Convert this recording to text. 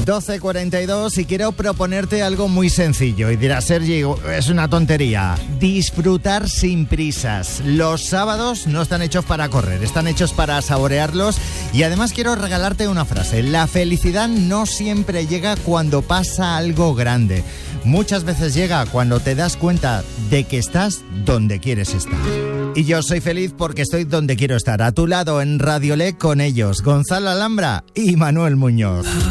12:42 y quiero proponerte algo muy sencillo. Y dirás, Sergi, es una tontería. Disfrutar sin prisas. Los sábados no están hechos para correr, están hechos para saborearlos. Y además quiero regalarte una frase. La felicidad no siempre llega cuando pasa algo grande. Muchas veces llega cuando te das cuenta de que estás donde quieres estar. Y yo soy feliz porque estoy donde quiero estar, a tu lado en Radiolé con ellos, Gonzalo Alhambra y Manuel Muñoz.